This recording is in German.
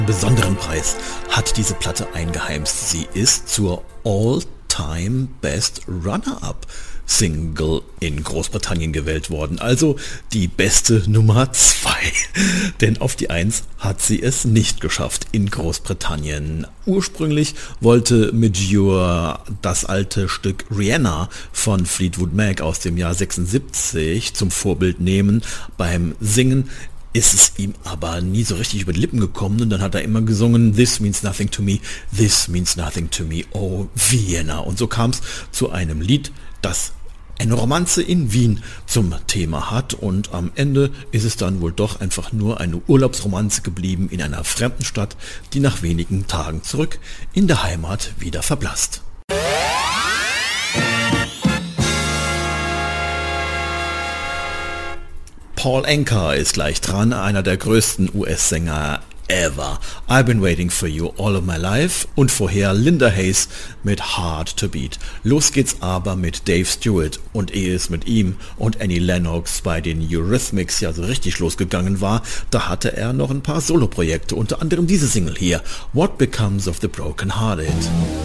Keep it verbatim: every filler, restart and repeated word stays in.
Besonderen Preis hat diese Platte eingeheimst. Sie ist zur All-Time Best Runner-Up Single in Großbritannien gewählt worden, also die beste Nummer zwei. Denn auf die eins hat sie es nicht geschafft in Großbritannien. Ursprünglich wollte Medure das alte Stück Rihanna von Fleetwood Mac aus dem Jahr sechsundsiebzig zum Vorbild nehmen. Beim Singen ist es ihm aber nie so richtig über die Lippen gekommen und dann hat er immer gesungen, This means nothing to me, this means nothing to me, oh Vienna. Und so kam es zu einem Lied, das eine Romanze in Wien zum Thema hat und am Ende ist es dann wohl doch einfach nur eine Urlaubsromanze geblieben in einer fremden Stadt, die nach wenigen Tagen zurück in der Heimat wieder verblasst. Paul Anka ist gleich dran, einer der größten U S-Sänger ever. I've been waiting for you all of my life und vorher Linda Hayes mit Hard to Beat. Los geht's aber mit Dave Stewart und ehe es mit ihm und Annie Lennox bei den Eurythmics ja so richtig losgegangen war, da hatte er noch ein paar Soloprojekte, unter anderem diese Single hier, What Becomes of the Broken Hearted.